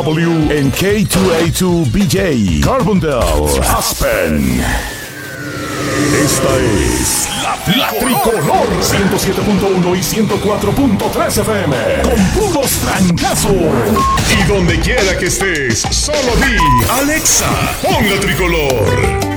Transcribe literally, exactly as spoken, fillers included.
W en K dos A dos B J, Carbondale, Aspen. Esta es la, la Tricolor ciento siete punto uno y ciento cuatro punto tres F M con puros trancazos. Y donde quiera que estés, solo di Alexa, pon la Tricolor.